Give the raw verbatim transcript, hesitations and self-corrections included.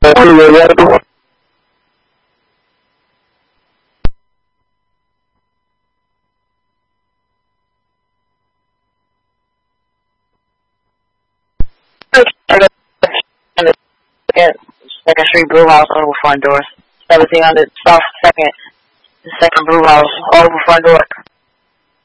Second Street Brew House, over front door. seventeen hundred South Second, the second Brew House, over front door.